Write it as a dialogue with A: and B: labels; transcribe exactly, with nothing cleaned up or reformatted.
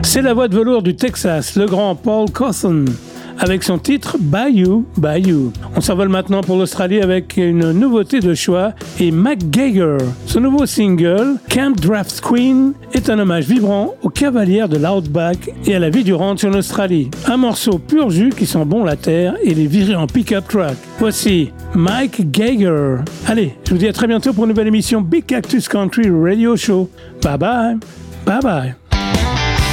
A: C'est la voix de velours du Texas, le grand Paul Cawthon, avec son titre Bayou, Bayou. On s'envole maintenant pour l'Australie avec une nouveauté de choix et Mick Jagger. Son nouveau single, Camp Draft Queen, est un hommage vibrant aux cavalières de l'Outback et à la vie du ranch en Australie. Un morceau pur jus qui sent bon la terre et les virer en pick-up truck. Voici Mick Jagger. Allez, je vous dis à très bientôt pour une nouvelle émission Big Cactus Country Radio Show. Bye bye, bye bye.